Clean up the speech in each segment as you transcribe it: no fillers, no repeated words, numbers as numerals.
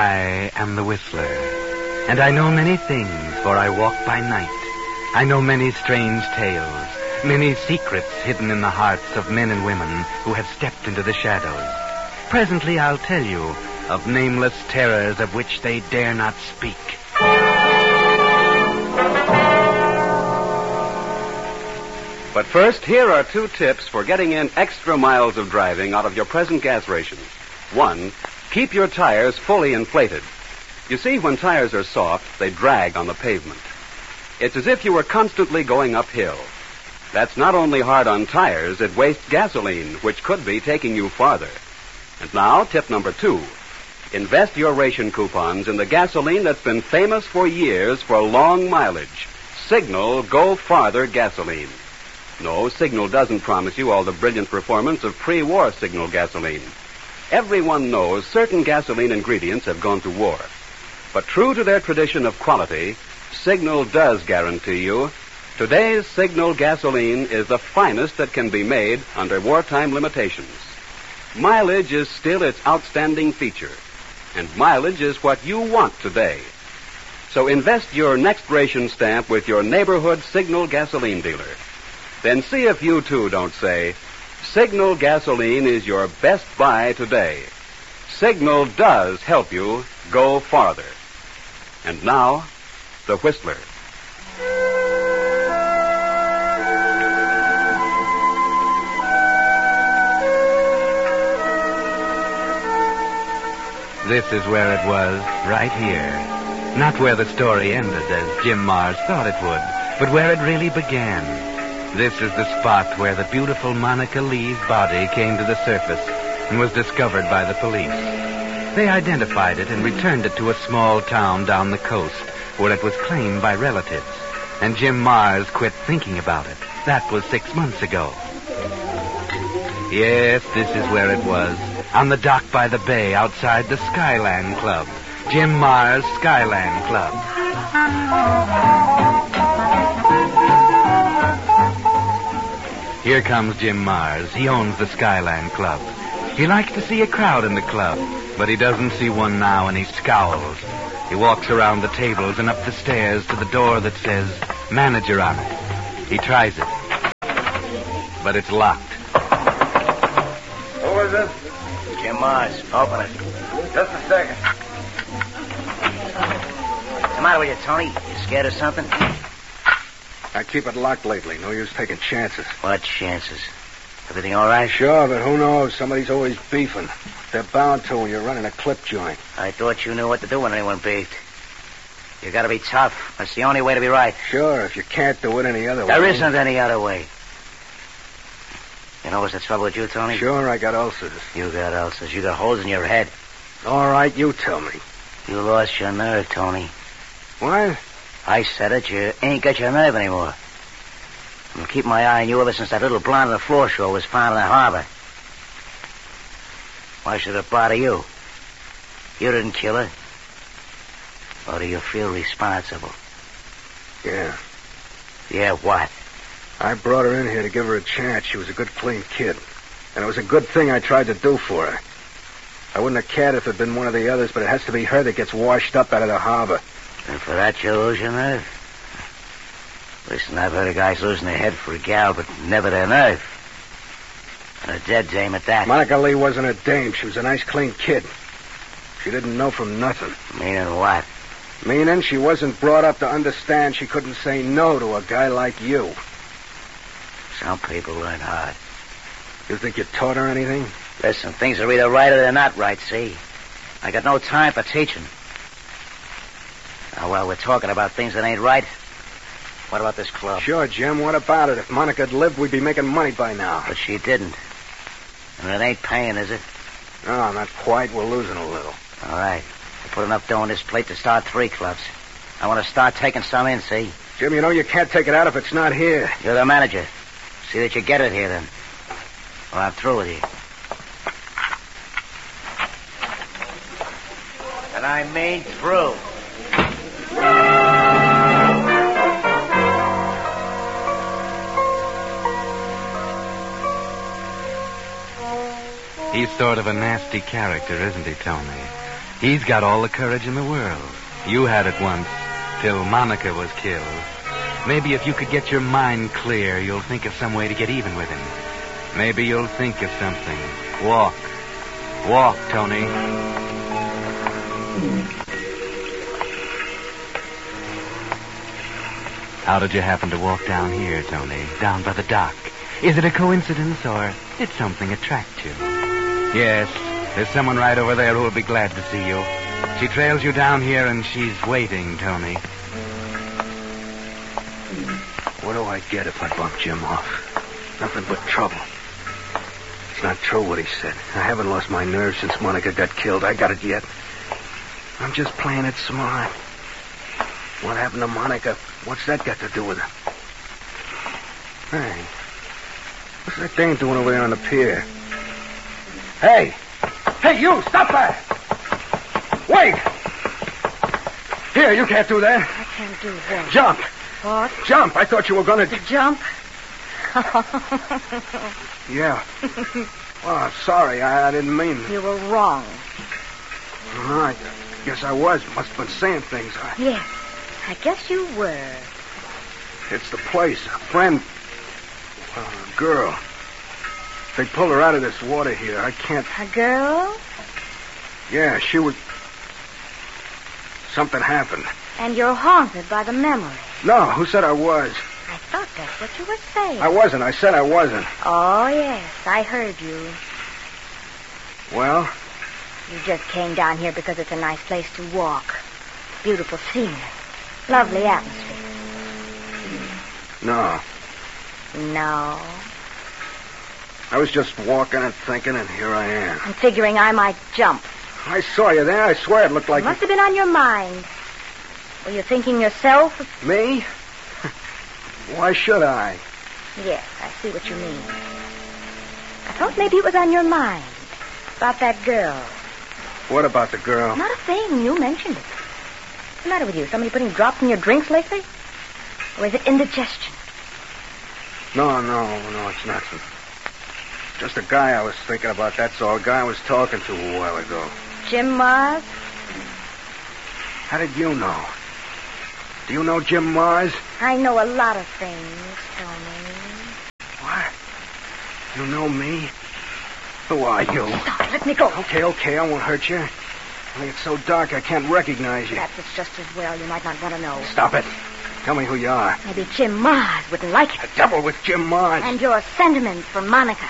I am the Whistler, and I know many things, for I walk by night. I know many strange tales, many secrets hidden in the hearts of men and women who have stepped into the shadows. Presently I'll tell you of nameless terrors of which they dare not speak. But first, here are 2 tips for getting in extra miles of driving out of your present gas ration. 1, keep your tires fully inflated. You see, when tires are soft, they drag on the pavement. It's as if you were constantly going uphill. That's not only hard on tires, it wastes gasoline, which could be taking you farther. And now, tip number 2. Invest your ration coupons in the gasoline that's been famous for years for long mileage. Signal Go Farther gasoline. No, Signal doesn't promise you all the brilliant performance of pre-war Signal gasoline. Everyone knows certain gasoline ingredients have gone to war. But true to their tradition of quality, Signal does guarantee you today's Signal gasoline is the finest that can be made under wartime limitations. Mileage is still its outstanding feature, and mileage is what you want today. So invest your next ration stamp with your neighborhood Signal gasoline dealer. Then see if you, too, don't say, Signal gasoline is your best buy today. Signal does help you go farther. And now, the Whistler. This is where it was, right here. Not where the story ended, as Jim Mars thought it would, but where it really began. This is the spot where the beautiful Monica Lee's body came to the surface and was discovered by the police. They identified it and returned it to a small town down the coast where it was claimed by relatives. And Jim Mars quit thinking about it. That was 6 months ago. Yes, this is where it was. On the dock by the bay outside the Skyland Club. Jim Mars Skyland Club. Here comes Jim Mars. He owns the Skyland Club. He likes to see a crowd in the club, but he doesn't see one now, and he scowls. He walks around the tables and up the stairs to the door that says manager on it. He tries it, but it's locked. Who is it? Jim Mars. Open it. Just a second. What's the matter with you, Tony? You scared of something? I keep it locked lately. No use taking chances. What chances? Everything all right? Sure, but who knows? Somebody's always beefing. They're bound to when you're running a clip joint. I thought you knew what to do when anyone beefed. You gotta be tough. That's the only way to be right. Sure, if you can't do it any other way. There isn't any other way. You know what's the trouble with you, Tony? Sure, I got ulcers. You got ulcers. You got holes in your head. All right, you tell me. You lost your nerve, Tony. What? I said it. You ain't got your nerve anymore. I've been keeping my eye on you ever since that little blonde on the floor show was found in the harbor. Why should it bother you? You didn't kill her. Or do you feel responsible? Yeah. Yeah, what? I brought her in here to give her a chance. She was a good, clean kid. And it was a good thing I tried to do for her. I wouldn't have cared if it had been one of the others, but it has to be her that gets washed up out of the harbor. And for that you lose your nerve? Listen, I've heard of guys losing their head for a gal, but never their nerve. And a dead dame at that. Monica Lee wasn't a dame. She was a nice, clean kid. She didn't know from nothing. Meaning what? Meaning she wasn't brought up to understand she couldn't say no to a guy like you. Some people learn hard. You think you taught her anything? Listen, things are either right or they're not right, see? I got no time for teaching. Now, while we're talking about things that ain't right, what about this club? Sure, Jim. What about it? If Monica had lived, we'd be making money by now. But she didn't. And it ain't paying, is it? No, not quite. We're losing a little. All right. I put enough dough on this plate to start 3 clubs. I want to start taking some in, see? Jim, you know you can't take it out if it's not here. You're the manager. See that you get it here, then. Well, I'm through with you. And I mean through. He's sort of a nasty character, isn't he, Tony? He's got all the courage in the world. You had it once, till Monica was killed. Maybe if you could get your mind clear, you'll think of some way to get even with him. Maybe you'll think of something. Walk. Walk, Tony. How did you happen to walk down here, Tony? Down by the dock? Is it a coincidence, or did something attract you? Yes, there's someone right over there who will be glad to see you. She trails you down here, and she's waiting, Tony. What do I get if I bump Jim off? Nothing but trouble. It's not true what he said. I haven't lost my nerve since Monica got killed. I got it yet. I'm just playing it smart. What happened to Monica? What's that got to do with it? Hey, what's that dame doing over there on the pier? Hey! Hey, you! Stop that! Wait! Here, you can't do that. I can't do what? Jump! What? Jump! I thought you were going to... Jump? Yeah. Well, I'm sorry. I didn't mean... You were wrong. I guess I was. Must have been saying things. Yes, I guess you were. It's the place. A friend. A girl. They pulled her out of this water here. I can't... A girl? Yeah, she was... Something happened. And you're haunted by the memory. No, who said I was? I thought that's what you were saying. I wasn't. I said I wasn't. Oh, yes, I heard you. Well? You just came down here because it's a nice place to walk. Beautiful scenery. Lovely atmosphere. No. No. I was just walking and thinking, and here I am. And figuring I might jump. I saw you there. I swear it looked like... It must have been on your mind. Were you thinking yourself? Me? Why should I? Yes, I see what you mean. I thought maybe it was on your mind. About that girl. What about the girl? Not a thing. You mentioned it. What's the matter with you? Somebody putting drops in your drinks lately? Or is it indigestion? No, it's nothing. Just a guy I was thinking about, that's all. A guy I was talking to a while ago. Jim Mars? How did you know? Do you know Jim Mars? I know a lot of things, Tony. What? You know me? Who are you? Stop, let me go. Okay, I won't hurt you. Only it's so dark I can't recognize you. Perhaps it's just as well. You might not want to know. Stop it. Tell me who you are. Maybe Jim Mars wouldn't like it. The devil with Jim Mars. And your sentiments for Monica.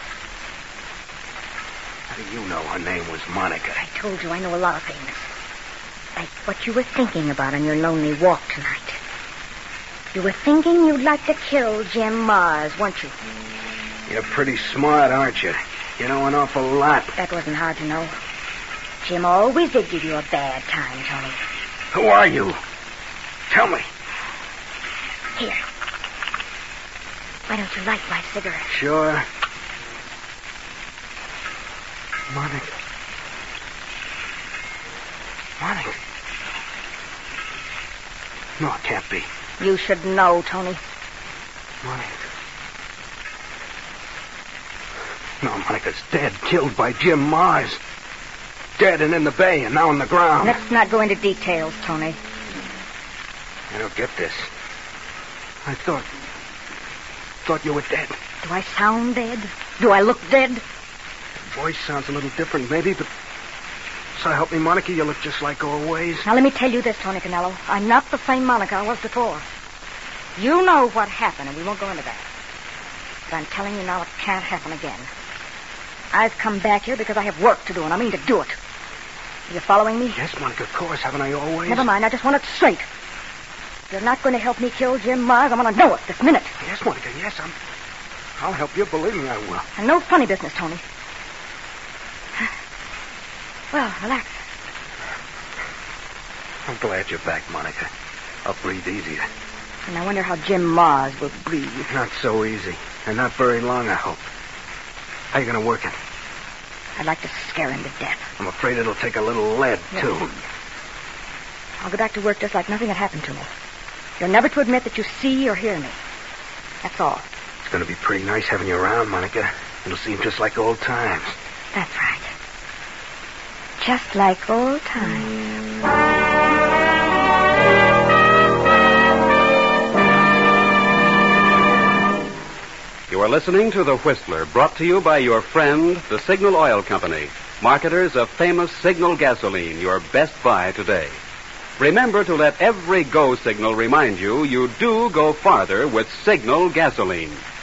How do you know her name was Monica? I told you I know a lot of things. Like what you were thinking about on your lonely walk tonight. You were thinking you'd like to kill Jim Mars, weren't you? You're pretty smart, aren't you? You know an awful lot. That wasn't hard to know. Jim always did give you a bad time, Tony. Who are you? Tell me. Here. Why don't you light my cigarette? Sure. Monica. No, it can't be. You should know, Tony. Monica. No, Monica's dead. Killed by Jim Mars. Dead and in the bay and now on the ground. Let's not go into details, Tony. I don't get this. I thought you were dead. Do I sound dead? Do I look dead? Your voice sounds a little different, maybe, but... So help me, Monica, you look just like always. Now, let me tell you this, Tony Canello. I'm not the same Monica I was before. You know what happened, and we won't go into that. But I'm telling you now it can't happen again. I've come back here because I have work to do, and I mean to do it. Are you following me? Yes, Monica, of course. Haven't I always? Never mind. I just want it straight. If you're not going to help me kill Jim Mars, I'm going to know it this minute. Yes, Monica, yes. I'll help you. Believe me, I will. And no funny business, Tony. Well, relax. I'm glad you're back, Monica. I'll breathe easier. And I wonder how Jim Mars will breathe. Not so easy. And not very long, I hope. How you going to work it? I'd like to scare him to death. I'm afraid it'll take a little lead, too. I'll go back to work just like nothing had happened to me. You're never to admit that you see or hear me. That's all. It's going to be pretty nice having you around, Monica. It'll seem just like old times. That's right. just like old times. You are listening to The Whistler, brought to you by your friend, the Signal Oil Company, marketers of famous Signal gasoline, your best buy today. Remember to let every go signal remind you do go farther with Signal gasoline.